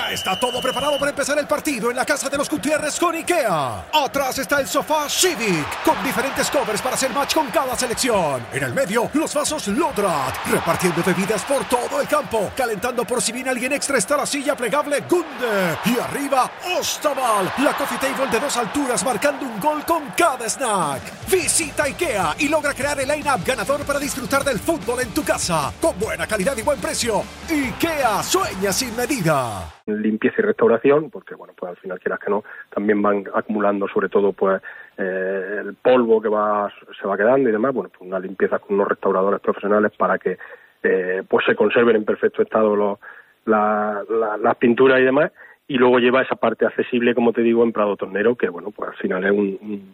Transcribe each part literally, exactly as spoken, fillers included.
Ya está todo preparado para empezar el partido en la casa de los Gutiérrez con IKEA. Atrás está el sofá Civic, con diferentes covers para hacer match con cada selección. En el medio, los vasos Lodrat, repartiendo bebidas por todo el campo. Calentando por si viene alguien extra está la silla plegable Gunde. Y arriba, Ostaval, la coffee table de dos alturas marcando un gol con cada snack. Visita IKEA y logra crear el line-up ganador para disfrutar del fútbol en tu casa. Con buena calidad y buen precio. IKEA, sueña sin medida. Limpieza y restauración, porque bueno, pues al final, quieras que no, también van acumulando sobre todo pues eh, el polvo que va se va quedando y demás. Bueno, pues una limpieza con unos restauradores profesionales para que eh, pues se conserven en perfecto estado los, la, la, las pinturas y demás. Y luego lleva esa parte accesible, como te digo, en Prado Tornero, que bueno, pues al final es un, un,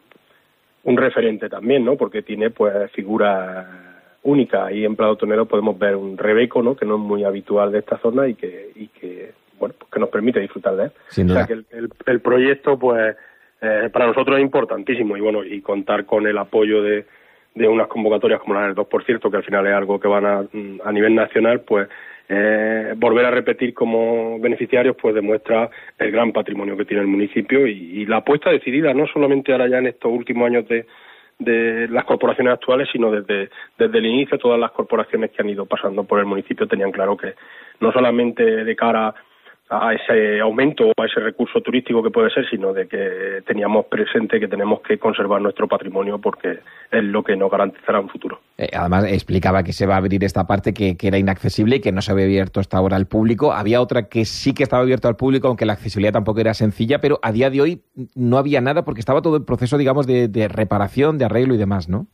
un referente también, ¿no? Porque tiene pues figuras únicas. Ahí en Prado Tornero podemos ver un rebeco, ¿no? Que no es muy habitual de esta zona y que y que bueno, pues que nos permite disfrutar de él. Sin duda. O sea que el, el, el proyecto, pues, eh, para nosotros es importantísimo y bueno, y contar con el apoyo de, de unas convocatorias como la del dos por ciento, que al final es algo que van a, a nivel nacional, pues, eh, volver a repetir como beneficiarios, pues demuestra el gran patrimonio que tiene el municipio y, y la apuesta decidida, no solamente ahora ya en estos últimos años de de las corporaciones actuales, sino desde desde el inicio. Todas las corporaciones que han ido pasando por el municipio tenían claro que no solamente de cara a ese aumento o a ese recurso turístico que puede ser, sino de que teníamos presente que tenemos que conservar nuestro patrimonio porque es lo que nos garantizará un futuro. Eh, además, explicaba que se va a abrir esta parte que, que era inaccesible y que no se había abierto hasta ahora al público. Había otra que sí que estaba abierta al público, aunque la accesibilidad tampoco era sencilla, pero a día de hoy no había nada porque estaba todo el proceso, digamos, de, de reparación, de arreglo y demás, ¿no?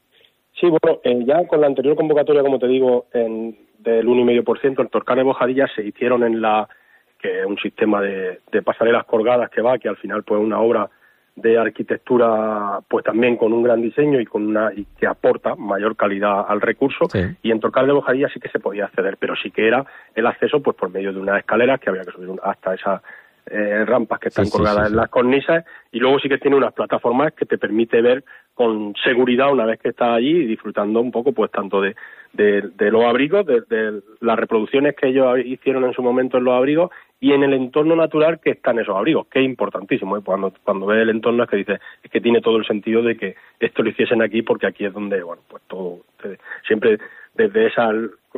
Sí, bueno, eh, ya con la anterior convocatoria, como te digo, en, del uno coma cinco por ciento, el Torcal de Bojadilla se hicieron en la que es un sistema de, de pasarelas colgadas que va, que al final pues una obra de arquitectura pues también con un gran diseño y con una y que aporta mayor calidad al recurso. Sí. Y en Torcal de Bojadilla sí que se podía acceder, pero sí que era el acceso pues por medio de unas escaleras que había que subir hasta esas eh, rampas que están sí, colgadas sí, sí, en sí. las cornisas, y luego sí que tiene unas plataformas que te permite ver con seguridad una vez que estás allí y disfrutando un poco pues tanto de de, de los abrigos, de, de las reproducciones que ellos hicieron en su momento en los abrigos y en el entorno natural que está en esos abrigos, que es importantísimo. ¿eh? Cuando cuando ves el entorno es que dices, es que tiene todo el sentido de que esto lo hiciesen aquí porque aquí es donde, bueno, pues todo, siempre desde esa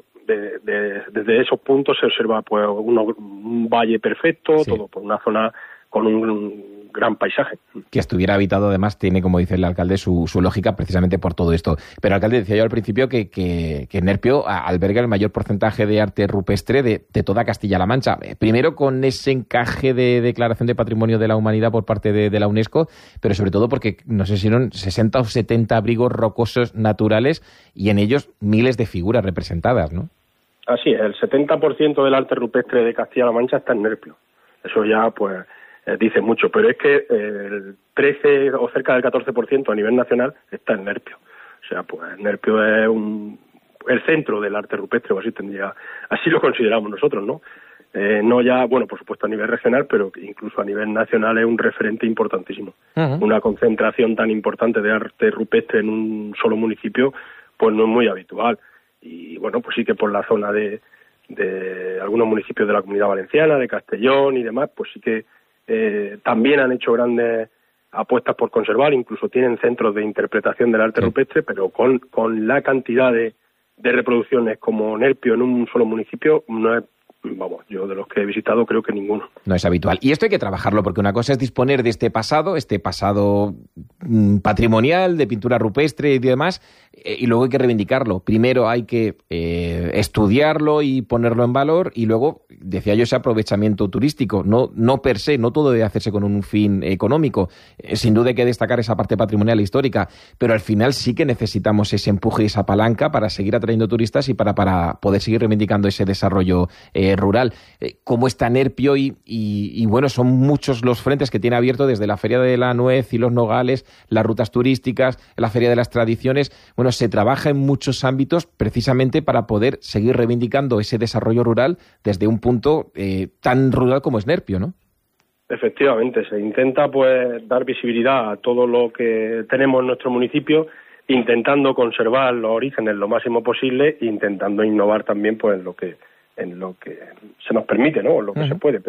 de, de, desde esos puntos se observa pues uno, un valle perfecto, sí. todo por una zona con un gran paisaje. Que estuviera habitado, además, tiene, como dice el alcalde, su, su lógica precisamente por todo esto. Pero, alcalde, decía yo al principio que, que, que Nerpio alberga el mayor porcentaje de arte rupestre de, de toda Castilla-La Mancha. Primero con ese encaje de declaración de Patrimonio de la Humanidad por parte de, de la UNESCO, pero sobre todo porque, no sé si eran sesenta o setenta abrigos rocosos naturales y en ellos miles de figuras representadas, ¿no? Así es, el setenta por ciento del arte rupestre de Castilla-La Mancha está en Nerpio. Eso ya, pues, eh, dice mucho, pero es que eh, el trece o cerca del catorce por ciento a nivel nacional está en Nerpio. O sea, pues Nerpio es un, el centro del arte rupestre, o así tendría, así lo consideramos nosotros, ¿no? Eh, no ya, bueno, por supuesto a nivel regional, pero incluso a nivel nacional es un referente importantísimo. Uh-huh. Una concentración tan importante de arte rupestre en un solo municipio, pues no es muy habitual. Y bueno, pues sí que por la zona de, de algunos municipios de la Comunidad Valenciana, de Castellón y demás, pues sí que eh, también han hecho grandes apuestas por conservar, incluso tienen centros de interpretación del arte sí. rupestre, pero con, con la cantidad de, de reproducciones como Nerpio en un solo municipio, no es, vamos, yo de los que he visitado creo que ninguno. No es habitual. Y esto hay que trabajarlo, porque una cosa es disponer de este pasado, este pasado mmm, patrimonial, de pintura rupestre y demás, eh, y luego hay que reivindicarlo. Primero hay que eh, estudiarlo y ponerlo en valor, y luego, decía yo, ese aprovechamiento turístico. No, no per se, no todo debe hacerse con un fin económico. Eh, sin duda hay que destacar esa parte patrimonial e histórica, pero al final sí que necesitamos ese empuje y esa palanca para seguir atrayendo turistas y para, para poder seguir reivindicando ese desarrollo eh, rural. Eh, ¿Cómo está Nerpio? Y, y, y bueno, son muchos los frentes que tiene abierto, desde la Feria de la Nuez y los Nogales, las rutas turísticas, la Feria de las Tradiciones. Bueno, se trabaja en muchos ámbitos precisamente para poder seguir reivindicando ese desarrollo rural desde un punto eh, tan rural como es Nerpio, ¿no? Efectivamente, se intenta pues dar visibilidad a todo lo que tenemos en nuestro municipio, intentando conservar los orígenes lo máximo posible e intentando innovar también pues en lo que en lo que se nos permite, ¿no? En lo que uh-huh. se puede.